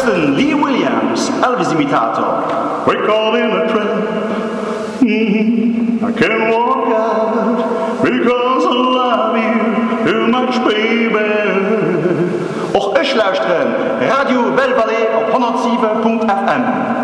luisteren Lee Williams, Elvis-imitator. We call in a trap. I can't walk out because I love you too much, baby. Och ich luisteren Radio Belle Vallée op 107.fm.